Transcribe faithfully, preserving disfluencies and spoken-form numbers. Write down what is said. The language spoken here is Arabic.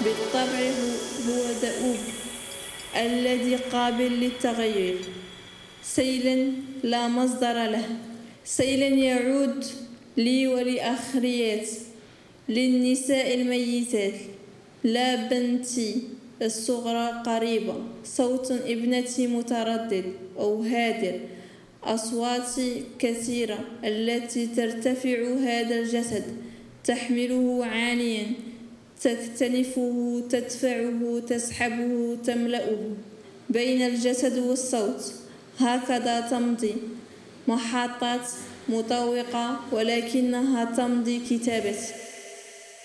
بالطبع هو دؤوب الذي قابل للتغير، سيل لا مصدر له، سيل يعود لي ولأخريات، للنساء الميتات، لا بنتي الصغرى قريبة، صوت ابنتي متردد أو هادر، أصوات كثيرة التي ترتفع هذا الجسد، تحمله عانيا، تكتنفه، تدفعه، تسحبه، تملأه، بين الجسد والصوت. هكذا تمضي محطات مطوقة، ولكنها تمضي كتابة.